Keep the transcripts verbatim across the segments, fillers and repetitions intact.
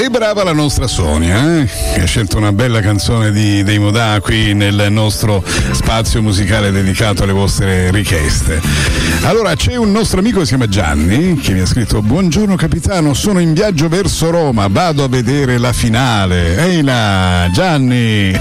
E brava la nostra Sonia, eh? che ha scelto una bella canzone di, dei Modà qui nel nostro spazio musicale dedicato alle vostre richieste. Allora, c'è un nostro amico che si chiama Gianni che mi ha scritto: buongiorno capitano, sono in viaggio verso Roma, vado a vedere la finale. Ehi là, Gianni!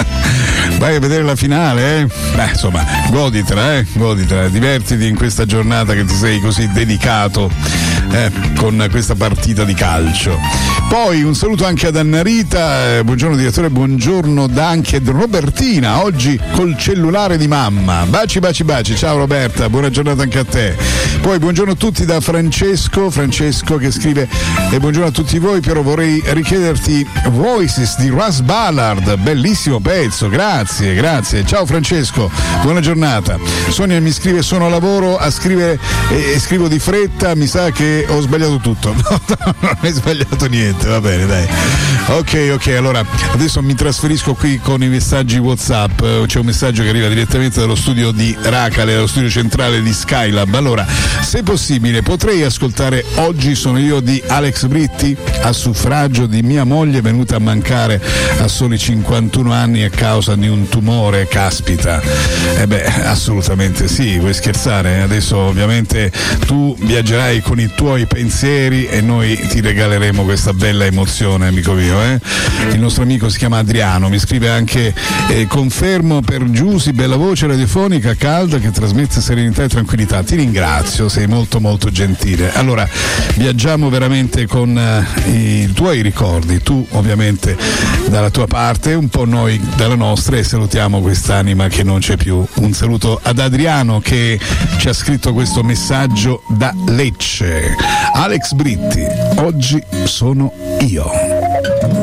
Vai a vedere la finale, eh? Beh, insomma, goditela, eh? Goditela, divertiti in questa giornata che ti sei così dedicato eh, con questa partita di calcio. Poi un saluto anche ad Annarita, eh, buongiorno direttore, buongiorno da anche ad Robertina, oggi col cellulare di mamma. Baci, baci, baci, ciao Roberta, buona giornata anche a te. Poi buongiorno a tutti da Francesco, Francesco che scrive: e buongiorno a tutti voi, però vorrei richiederti Voices di Russ Ballard, bellissimo pezzo, grazie, grazie. Ciao Francesco, buona giornata. Sonia mi scrive: sono a lavoro a scrivere e, e scrivo di fretta, mi sa che ho sbagliato tutto. No, no, non hai sbagliato niente, va bene, dai. Ok, ok, allora adesso mi trasferisco qui con i messaggi WhatsApp. C'è un messaggio che arriva direttamente dallo studio di Racale, dallo studio centrale di Skylab. Allora, se possibile, potrei ascoltare Oggi sono io di Alex Britti, a suffragio di mia moglie venuta a mancare a soli cinquantuno anni a causa di un tumore, caspita. Eh beh, assolutamente sì, vuoi scherzare? Adesso ovviamente tu viaggerai con i tuoi pensieri e noi ti regaleremo questa bella emozione, amico mio. Eh? Il nostro amico si chiama Adriano, mi scrive anche: eh, confermo per Giusy, bella voce radiofonica, calda, che trasmette serenità e tranquillità. Ti ringrazio, sei molto molto gentile. Allora, viaggiamo veramente con uh, i tuoi ricordi, tu ovviamente dalla tua parte, un po' noi dalla nostra, e salutiamo quest'anima che non c'è più. Un saluto ad Adriano che ci ha scritto questo messaggio da Lecce. Alex Britti, Oggi sono io.